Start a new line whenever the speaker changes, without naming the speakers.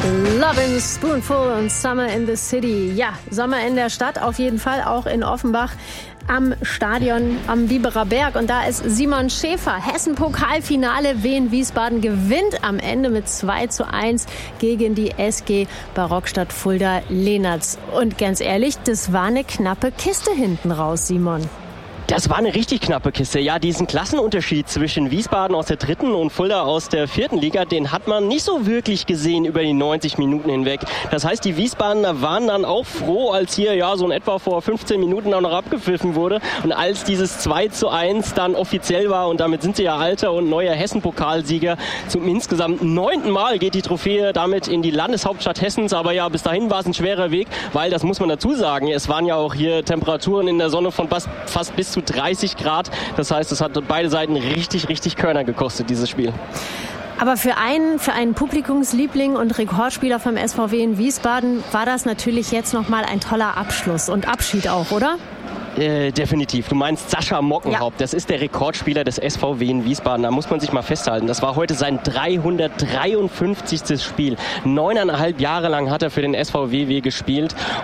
Lovin' Spoonful und Summer in the City. Ja, Sommer in der Stadt, auf jeden Fall auch in Offenbach am Stadion am Biberer Berg. Und da ist Simon Schäfer. Hessen-Pokalfinale. Wien-Wiesbaden gewinnt am Ende mit 2:1 gegen die SG Barockstadt Fulda-Lehnertz. Und ganz ehrlich, das war eine knappe Kiste hinten raus, Simon.
Das war eine richtig knappe Kiste. Ja, diesen Klassenunterschied zwischen Wiesbaden aus der 3. und Fulda aus der 4. Liga, den hat man nicht so wirklich gesehen über die 90 Minuten hinweg. Das heißt, die Wiesbadener waren dann auch froh, als hier so in etwa vor 15 Minuten auch noch abgepfiffen wurde. Und als dieses 2:1 dann offiziell war, und damit sind sie ja alter und neuer Hessen-Pokalsieger, zum insgesamt 9. Mal geht die Trophäe damit in die Landeshauptstadt Hessens. Aber ja, bis dahin war es ein schwerer Weg, weil, das muss man dazu sagen, es waren ja auch hier Temperaturen in der Sonne von fast bis zu 30 Grad. Das heißt, es hat beide Seiten richtig Körner gekostet, dieses Spiel.
Aber für einen Publikumsliebling und Rekordspieler vom SVW in Wiesbaden war das natürlich jetzt nochmal ein toller Abschluss und Abschied auch, oder?
Definitiv. Du meinst Sascha Mockenhaupt. Ja. Das ist der Rekordspieler des SVW in Wiesbaden. Da muss man sich mal festhalten. Das war heute sein 353. Spiel. 9,5 Jahre lang hat er für den SVW gespielt.